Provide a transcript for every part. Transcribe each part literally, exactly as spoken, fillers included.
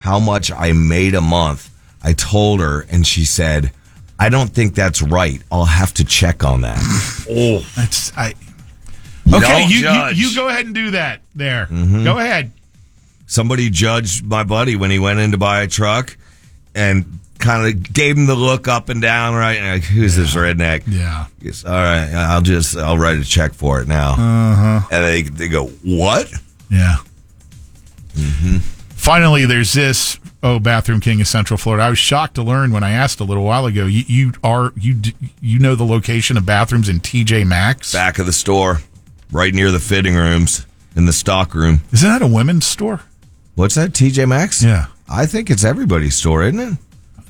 how much I made a month, I told her, and she said, I don't think that's right. I'll have to check on that. Oh, that's I. Okay, you, you you go ahead and do that there. Mm-hmm. Go ahead. Somebody judged my buddy when he went in to buy a truck and kind of gave him the look up and down, right? And like, who's yeah. this redneck? Yeah. Goes, all right, I'll just, I'll write a check for it now. Uh-huh. And they, they go, what? Yeah. Mm-hmm. Finally, there's this, oh, Bathroom King of Central Florida. I was shocked to learn when I asked a little while ago, you, you are, you, you know the location of bathrooms in T J Maxx? Back of the store, right near the fitting rooms in the stock room. Isn't that a women's store? What's that, T J Maxx? Yeah. I think it's everybody's store, isn't it?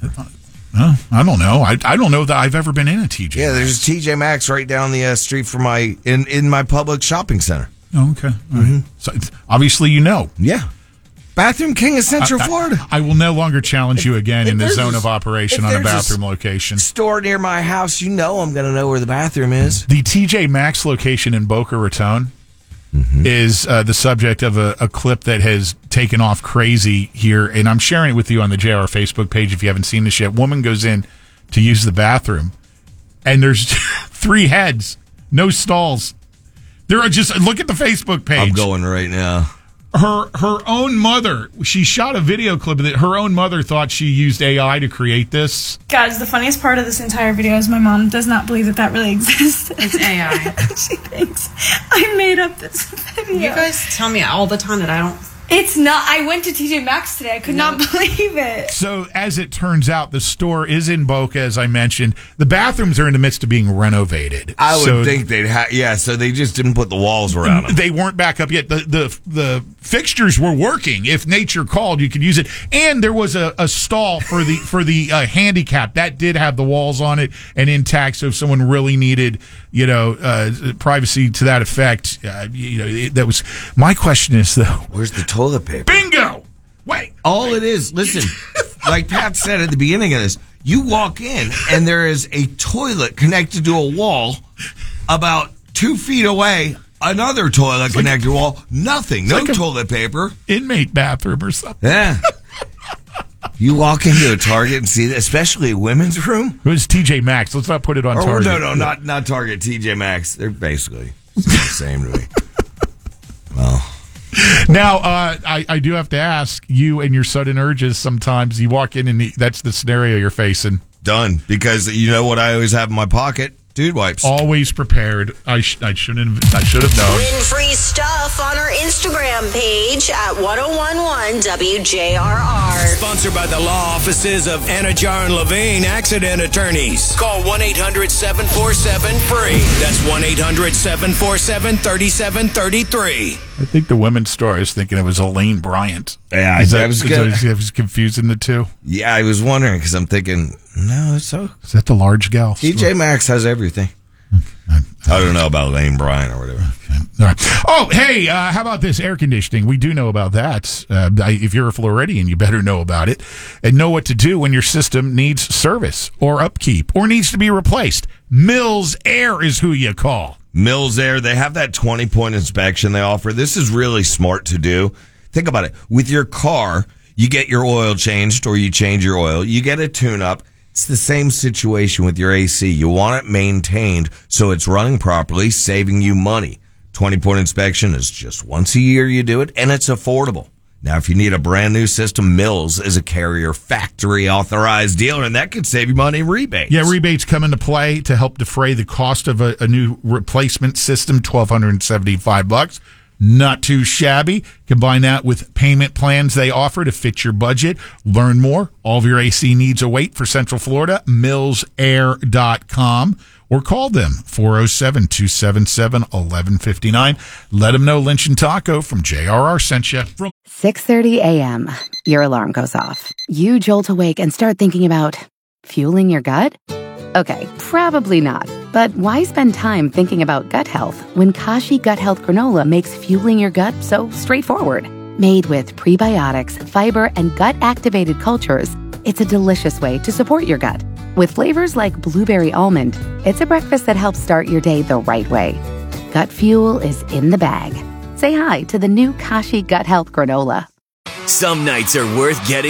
Uh, I don't know. I I don't know that I've ever been in a T J. Yeah, there's a T J Maxx right down the uh, street from my in, in my public shopping center. Oh, okay. All mm-hmm. right. So obviously, you know. Yeah. Bathroom King of Central I, I, Florida. I will no longer challenge you again if in the zone of operation on a bathroom a location. Store near my house, you know I'm going to know where the bathroom is. The T J Maxx location in Boca Raton mm-hmm. is uh, the subject of a, a clip that has taken off crazy here, and I'm sharing it with you on the J R Facebook page if you haven't seen this yet. Woman goes in to use the bathroom, and there's three heads, no stalls. There are just, look at the Facebook page. I'm going right now. Her her own mother, she shot a video clip of it. Her own mother thought she used A I to create this. Guys, the funniest part of this entire video is my mom does not believe that that really exists. It's A I. She thinks I made up this video. You guys tell me all the time that I don't. It's not. I went to T J Maxx today. I could no. not believe it. So, as it turns out, the store is in Boca, as I mentioned. The bathrooms are in the midst of being renovated. I would so, think they'd have, yeah, so they just didn't put the walls around them. They weren't back up yet. The the the fixtures were working. If nature called, you could use it. And there was a, a stall for the for the uh, handicap. That did have the walls on it and intact, so if someone really needed, you know, uh, privacy to that effect, uh, you know, it, that was, my question is, though. Where's the toilet paper? Bingo! Wait. All it is, listen, like Pat said at the beginning of this, you walk in and there is a toilet connected to a wall about two feet away, another toilet it's connected like, to a wall, nothing, no like toilet paper. Inmate bathroom or something. Yeah. You walk into a Target and see that, especially a women's room. It was T J Maxx. Let's not put it on or, Target. No, no, not, not Target, T J Maxx. They're basically the same to me. Well. Now, uh, I, I do have to ask you and your sudden urges. Sometimes you walk in and the, that's the scenario you're facing. Done. Because you know what I always have in my pocket? Dude wipes. Always prepared. I, sh- I shouldn't. I should have known. Win free stuff on our Instagram page at ten eleven W J R R. Sponsored by the law offices of Anajar and Levine Accident Attorneys. Call one eight hundred seven four seven free. That's one eight hundred seven four seven three seven three three. I think the women's store, I was thinking it was Elaine Bryant. Yeah, is I that, was, is that, I was confusing the two. Yeah, I was wondering because I'm thinking, no, it's so. Is that the large gal? T J Maxx has everything. Okay. I don't know about Elaine Bryant or whatever. Okay. All right. Oh, hey, uh, how about this air conditioning? We do know about that. Uh, if you're a Floridian, you better know about it and know what to do when your system needs service or upkeep or needs to be replaced. Mills Air is who you call. Mills Air, they have that twenty-point inspection they offer. This is really smart to do. Think about it. With your car, you get your oil changed or you change your oil. You get a tune-up. It's the same situation with your A C. You want it maintained so it's running properly, saving you money. twenty-point inspection is just once a year you do it, and it's affordable. Now, if you need a brand new system, Mills is a Carrier factory authorized dealer, and that could save you money in rebates. Yeah, rebates come into play to help defray the cost of a, a new replacement system, twelve seventy-five bucks. Not too shabby. Combine that with payment plans they offer to fit your budget. Learn more. All of your A C needs await for Central Florida. mills air dot com or call them four oh seven, two seven seven, one one five nine. Let them know Lynch and Taco from J R R sent you. From six thirty a.m. Your alarm goes off. You jolt awake and start thinking about fueling your gut? Okay, probably not. But why spend time thinking about gut health when Kashi Gut Health Granola makes fueling your gut so straightforward? Made with prebiotics, fiber, and gut-activated cultures, it's a delicious way to support your gut. With flavors like blueberry almond, it's a breakfast that helps start your day the right way. Gut fuel is in the bag. Say hi to the new Kashi Gut Health Granola. Some nights are worth getting